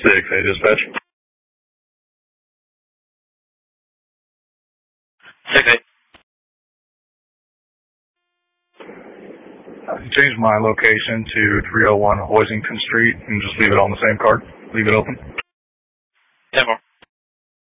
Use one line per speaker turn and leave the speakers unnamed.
6, dispatch.
6-8.
Change my location to 301 Hoisington Street and just leave it on the same card. Leave it open.
10 more.